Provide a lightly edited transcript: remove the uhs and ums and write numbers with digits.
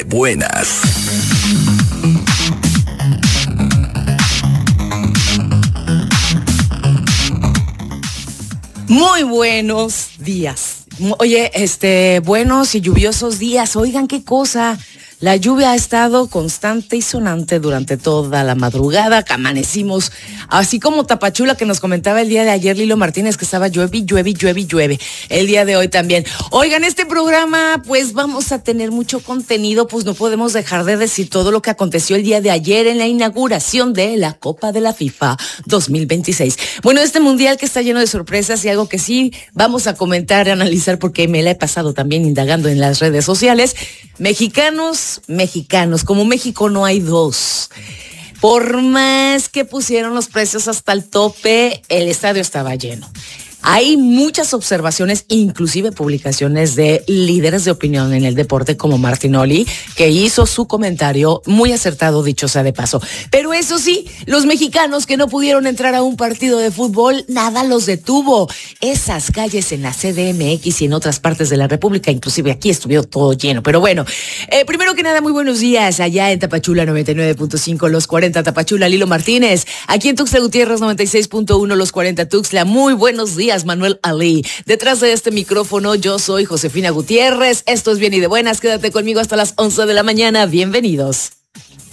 buenas. Muy buenos días. Oye, buenos y lluviosos días. Oigan, qué cosa. La lluvia ha estado constante y sonante durante toda la madrugada que amanecimos, así como Tapachula, que nos comentaba el día de ayer Lilo Martínez, que estaba llueve. El día de hoy también. Oigan, este programa, pues vamos a tener mucho contenido, pues no podemos dejar de decir todo lo que aconteció el día de ayer en la inauguración de la Copa de la FIFA 2026. Bueno, este mundial que está lleno de sorpresas y algo que sí vamos a comentar, analizar, porque me la he pasado también indagando en las redes sociales. Mexicanos, como México no hay dos. Por más que pusieron los precios hasta el tope, el estadio estaba lleno. Hay muchas observaciones, inclusive publicaciones de líderes de opinión en el deporte como Martinoli, que hizo su comentario muy acertado, dicho sea de paso. Pero eso sí, los mexicanos que no pudieron entrar a un partido de fútbol, nada los detuvo. Esas calles en la CDMX y en otras partes de la República, inclusive aquí estuvo todo lleno. Pero bueno, primero que nada, muy buenos días allá en Tapachula 99.5, Los 40 Tapachula, Lilo Martínez. Aquí en Tuxtla Gutiérrez 96.1, Los 40 Tuxtla. Muy buenos días, Manuel Ali. Detrás de este micrófono yo soy Josefina Gutiérrez. Esto es Bien y de Buenas. Quédate conmigo hasta las 11 de la mañana. Bienvenidos.